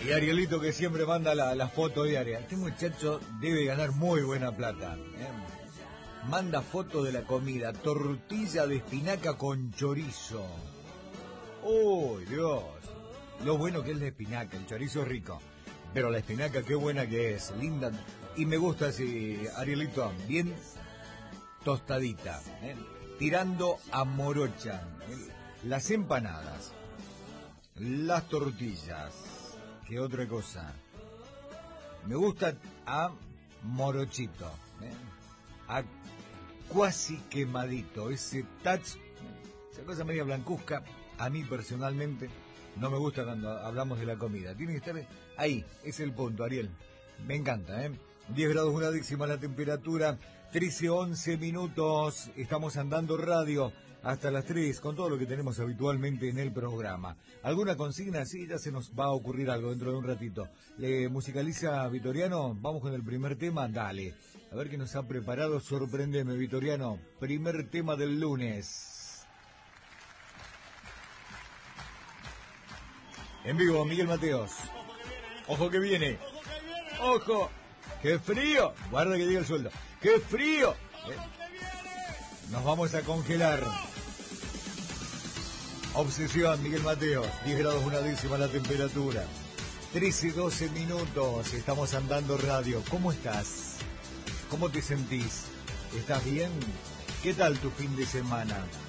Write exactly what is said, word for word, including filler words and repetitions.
Y Arielito que siempre manda la, la foto diaria. Este muchacho debe ganar muy buena plata. ¿eh? Manda foto de la comida. Tortilla de espinaca con chorizo. ¡Uy, Dios! Lo bueno que es la espinaca. El chorizo es rico. Pero la espinaca qué buena que es. Linda. Y me gusta así, Arielito. Bien tostadita. ¿eh? Tirando a morocha. ¿eh? Las empanadas. Las tortillas. ¿Qué otra cosa? Me gusta a morochito, ¿eh? A cuasi quemadito, ese touch, esa cosa media blancuzca, a mí personalmente no me gusta cuando hablamos de la comida. Tiene que estar ahí, es el punto, Ariel. Me encanta, ¿eh? diez grados una décima la temperatura, trece, once minutos, estamos andando radio hasta las tres con todo lo que tenemos habitualmente en el programa. ¿Alguna consigna? Sí, ya se nos va a ocurrir algo dentro de un ratito. ¿Le musicaliza Vitoriano? Vamos con el primer tema, dale. A ver qué nos ha preparado, sorprendeme Vitoriano. Primer tema del lunes. En vivo, Miguel Mateos. Ojo que viene. Ojo. ¡Qué frío! Guarda que diga el sueldo. ¡Qué frío! Eh, nos vamos a congelar. Obsesión, Miguel Mateos. diez grados una décima la temperatura. trece, doce minutos. Estamos andando radio. ¿Cómo estás? ¿Cómo te sentís? ¿Estás bien? ¿Qué tal tu fin de semana?